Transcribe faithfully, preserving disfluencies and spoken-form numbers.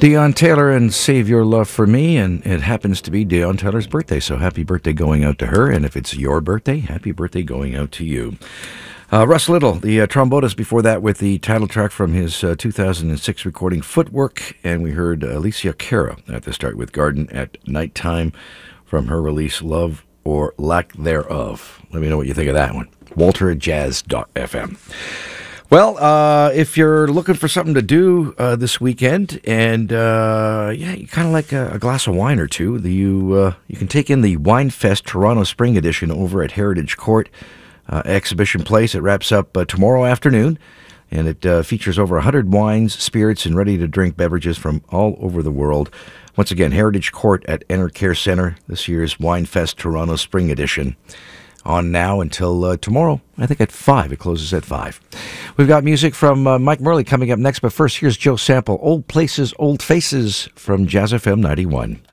Dion Taylor and Save Your Love for Me, and it happens to be Dion Taylor's birthday, so happy birthday going out to her, and if it's your birthday, happy birthday going out to you. Uh, Russ Little, the uh, trombonist, before that with the title track from his uh, two thousand six recording Footwork, and we heard Alicia Cara at the start with Garden at Nighttime from her release Love or Lack Thereof. Let me know what you think of that one. Walter at jazz dot f m. Well, uh, if you're looking for something to do uh, this weekend, and uh, yeah, you kind of like a, a glass of wine or two, the, you uh, you can take in the Wine Fest Toronto Spring Edition over at Heritage Court uh, Exhibition Place. It wraps up uh, tomorrow afternoon, and it uh, features over one hundred wines, spirits, and ready-to-drink beverages from all over the world. Once again, Heritage Court at Enercare Centre, this year's Wine Fest Toronto Spring Edition. On now until uh, tomorrow, I think at five. It closes at five. We've got music from uh, Mike Murley coming up next, but first, here's Joe Sample, Old Places, Old Faces from Jazz F M ninety-one.